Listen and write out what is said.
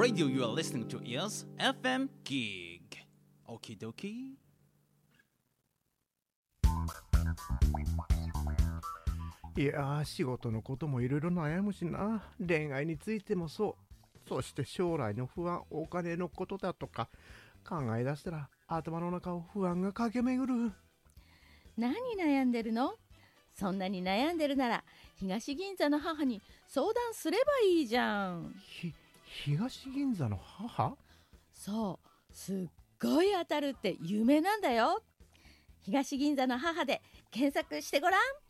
radio you are listening to is FM Gig. Okie dokie. いやー、仕事のこともいろいろ悩むしな。恋愛についてもそう。そして将来の不安、お金のことだとか考え出したら頭の中を不安が駆け巡る。 何悩んでるの？そんなに悩んでるなら東銀座の母に相談すればいいじゃん。 東銀座の母？ そう、すっごい当たるって有名なんだよ。東銀座の母で検索してごらん。